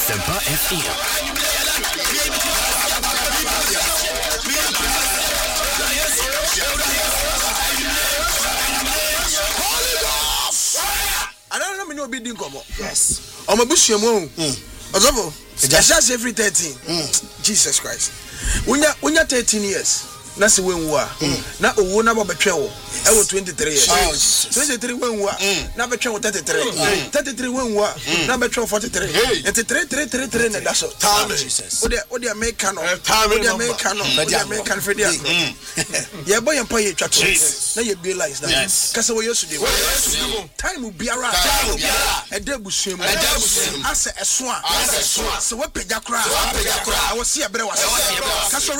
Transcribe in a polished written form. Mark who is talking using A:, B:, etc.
A: Asempa FM.
B: I don't know me no bidding come.
C: Yes.
B: I'm a bush your mom. Observe. Just every 13. Jesus Christ. When you're 13 years, that's when we are. Now, we never betray. I was 23 years. 23 when we are. Now betray 33. 33 when we are. Now betray 43. And 3 that's all.
C: Time Jesus.
B: What they make canon. What they make canon. What they make canon for them. Yeah, boy, and pay chat. Now you realize that. Because we used to do. Time will be around. A double swim. As a swan. So what pay your crowd? I was see a brother.